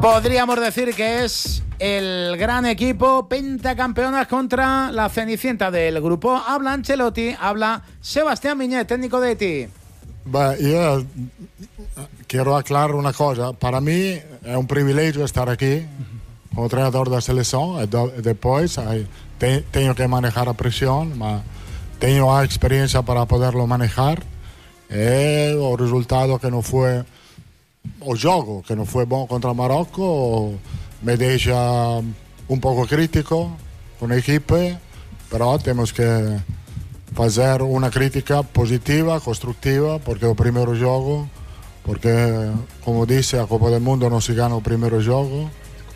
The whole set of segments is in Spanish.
Podríamos decir que es el gran equipo pentacampeonas contra la Cenicienta del grupo. Habla Ancelotti, habla Sebastián Viñet, técnico de Haití. Yo quiero aclarar una cosa. Para mí es un privilegio estar aquí como entrenador de la selección. Después tengo que manejar la presión, pero tengo experiencia para poderlo manejar. El resultado que no fue, o juego que no fue bueno contra Marocco, me deja un poco crítico con el equipo, pero tenemos que hacer una crítica positiva, constructiva, porque el primer juego, porque como dice, a Copa del Mundo no se gana el primer juego.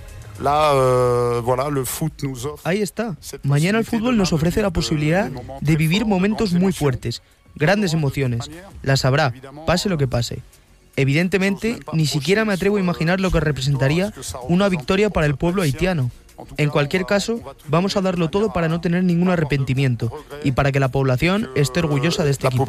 Ahí está. Mañana el fútbol nos ofrece la posibilidad de vivir momentos muy fuertes, grandes emociones. Las habrá, pase lo que pase. Evidentemente, ni siquiera me atrevo a imaginar lo que representaría una victoria para el pueblo haitiano. En cualquier caso, vamos a darlo todo para no tener ningún arrepentimiento y para que la población esté orgullosa de este equipo.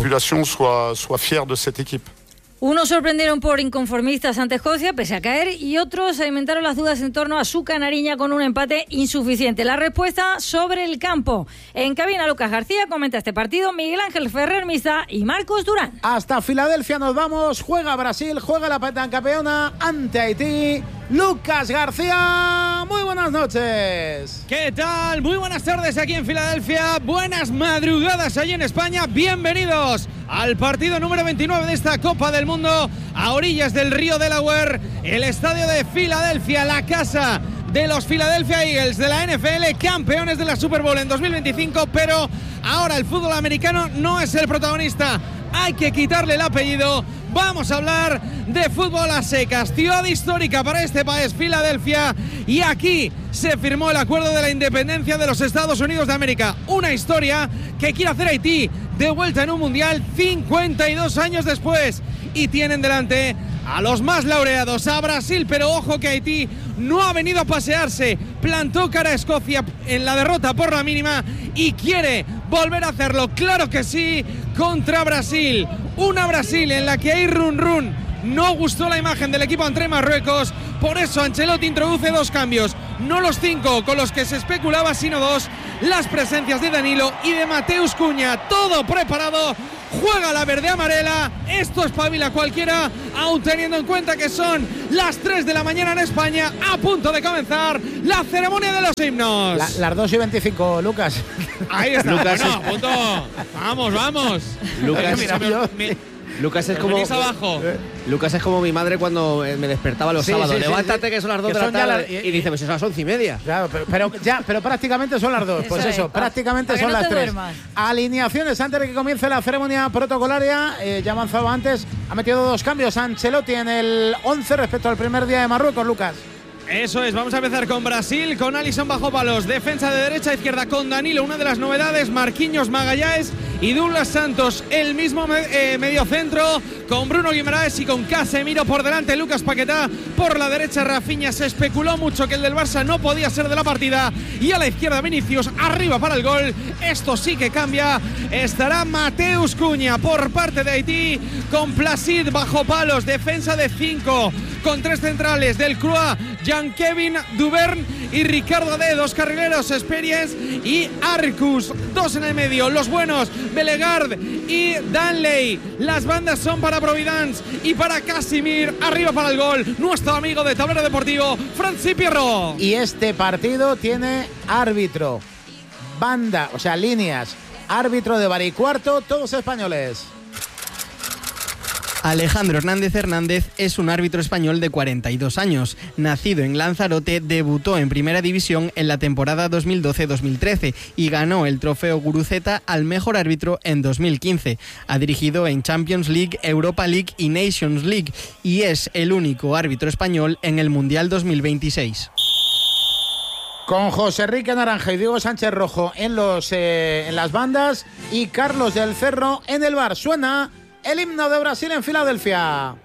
Unos sorprendieron por inconformistas ante Escocia, pese a caer, y otros alimentaron las dudas en torno a su canariña con un empate insuficiente. La respuesta sobre el campo. En cabina, Lucas García comenta este partido, Miguel Ángel Ferrer Misa y Marcos Durán. Hasta Filadelfia nos vamos. Juega Brasil, juega la pentacampeona ante Haití. Lucas García, muy buenas noches. ¿Qué tal? Muy buenas tardes aquí en Filadelfia. Buenas madrugadas allí en España. Bienvenidos al partido número 29 de esta Copa del Mundo a orillas del río Delaware, el estadio de Filadelfia, la casa de los Philadelphia Eagles de la NFL, campeones de la Super Bowl en 2025, pero ahora el fútbol americano no es el protagonista. Hay que quitarle el apellido. Vamos a hablar de fútbol a secas. Ciudad histórica para este país, Filadelfia, y aquí se firmó el acuerdo de la independencia de los Estados Unidos de América. Una historia que quiere hacer Haití de vuelta en un mundial 52 años después. Y tienen delante a los más laureados, a Brasil, pero ojo que Haití no ha venido a pasearse. Plantó cara a Escocia en la derrota por la mínima y quiere volver a hacerlo, claro que sí, contra Brasil. Una Brasil en la que hay run. No gustó la imagen del equipo ante Marruecos, por eso Ancelotti introduce 2 cambios, no los 5 con los que se especulaba, sino 2, las presencias de Danilo y de Mateus Cunha, todo preparado, juega la verde amarela, esto espabila a cualquiera, aún teniendo en cuenta que son las 3 de la mañana en España, a punto de comenzar la ceremonia de los himnos. Las 2:25, Lucas. Ahí está, Lucas, bueno, a punto, vamos. Lucas es como Lucas es como mi madre cuando me despertaba los sábados. Levántate que son las 2 de la tarde y dice, pues son las 11:30. Claro, pero prácticamente son las 2. Pues eso, prácticamente son las 3. Alineaciones antes de que comience la ceremonia protocolaria. Ya avanzado antes, ha metido 2 cambios Ancelotti en el 11 respecto al primer día de Marruecos, Lucas. Eso es, vamos a empezar con Brasil, con Alisson bajo palos, defensa de derecha a izquierda con Danilo, una de las novedades, Marquinhos, Magallanes y Douglas Santos, el mismo mediocentro, con Bruno Guimaraes y con Casemiro por delante, Lucas Paquetá por la derecha, Rafinha. Se especuló mucho que el del Barça no podía ser de la partida, y a la izquierda Vinicius, arriba para el gol, esto sí que cambia, estará Mateus Cunha por parte de Haití, con Placid bajo palos, defensa de 5, con 3 centrales, del Croix, Jean-Kevin Duvern y Ricardo Ade, 2 carrileros, Experience y Arcus, 2 en el medio, los buenos, Belegard y Danley. Las bandas son para Providence y para Casimir, arriba para el gol, nuestro amigo de Tablero Deportivo, Francis Pierro. Y este partido tiene árbitro, banda, o sea, líneas, árbitro de bar y cuarto, todos españoles. Alejandro Hernández es un árbitro español de 42 años. Nacido en Lanzarote, debutó en Primera División en la temporada 2012-2013 y ganó el trofeo Guruceta al mejor árbitro en 2015. Ha dirigido en Champions League, Europa League y Nations League y es el único árbitro español en el Mundial 2026. Con José Enrique Naranja y Diego Sánchez Rojo en las bandas y Carlos del Cerro en el bar. Suena el himno de Brasil en Filadelfia.